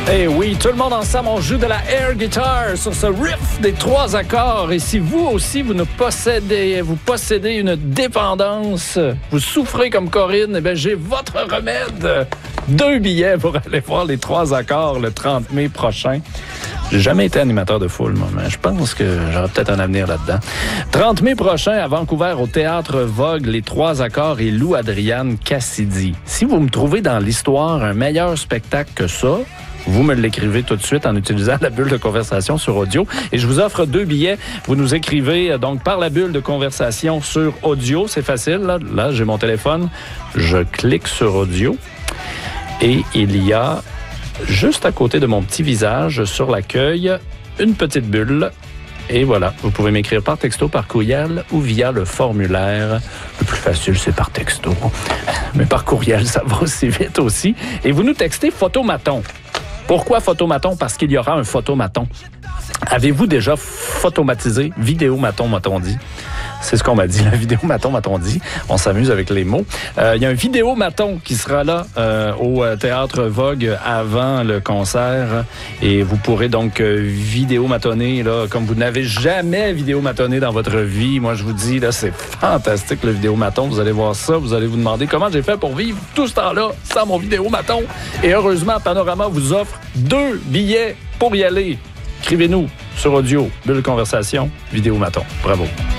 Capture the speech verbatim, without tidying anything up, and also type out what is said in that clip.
Eh oui, tout le monde ensemble, on joue de la air guitar sur ce riff des trois accords. Et si vous aussi, vous ne possédez, vous possédez une dépendance, vous souffrez comme Corinne, eh bien, j'ai votre remède. Deux billets pour aller voir les trois accords le trente mai prochain. J'ai jamais été animateur de foule, moi, mais je pense que j'aurai peut-être un avenir là-dedans. trente mai prochain, à Vancouver, au Théâtre Vogue, les trois accords et Lou Adriane Cassidy. Si vous me trouvez dans l'histoire un meilleur spectacle que ça, vous me l'écrivez tout de suite en utilisant la bulle de conversation sur audio. Et je vous offre deux billets. Vous nous écrivez donc par la bulle de conversation sur audio. C'est facile, là. Là, j'ai mon téléphone. Je clique sur audio. Et il y a, juste à côté de mon petit visage, sur l'accueil, une petite bulle. Et voilà, vous pouvez m'écrire par texto, par courriel ou via le formulaire. Le plus facile, c'est par texto. Mais par courriel, ça va aussi vite aussi. Et vous nous textez photomaton. Pourquoi photomaton? Parce qu'il y aura un photomaton. Avez-vous déjà photomatisé? Vidéomaton, m'a-t-on dit. C'est ce qu'on m'a dit, la vidéomaton, m'a-t-on dit. On s'amuse avec les mots. Euh, il y a un vidéomaton qui sera là euh, au Théâtre Vogue avant le concert. Et vous pourrez donc euh, vidéomatonner là, comme vous n'avez jamais vidéomatonné dans votre vie. Moi, je vous dis, là, c'est fantastique, le vidéomaton. Vous allez voir ça. Vous allez vous demander comment j'ai fait pour vivre tout ce temps-là sans mon vidéomaton. Et heureusement, Panorama vous offre deux billets pour y aller. Écrivez-nous sur audio, bulle conversation, vidéomaton. Bravo.